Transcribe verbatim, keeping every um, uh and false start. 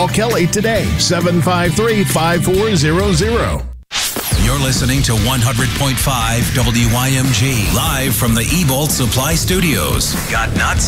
Kelly today, seven five three, five four zero zero. You're listening to one hundred point five W Y M G, live from the eBolt Supply Studios. Got nuts?